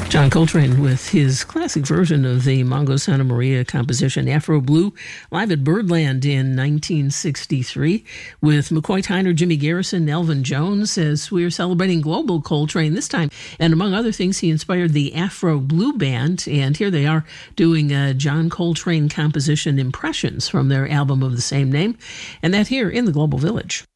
John Coltrane with his classic version of the Mongo Santa Maria composition Afro Blue, live at Birdland in 1963 with McCoy Tyner, Jimmy Garrison, Elvin Jones, as we're celebrating Global Coltrane this time. And among other things, he inspired the Afro Blue Band, and here they are doing a John Coltrane composition Impressions from their album of the same name, and that here in the Global Village.